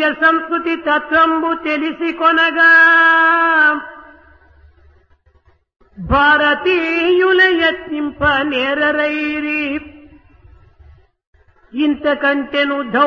సంస్కృతి తత్వంబు తెలిసి కొనగా భారతీయుల యత్నింప నేరరైరి ఇంతకంటెను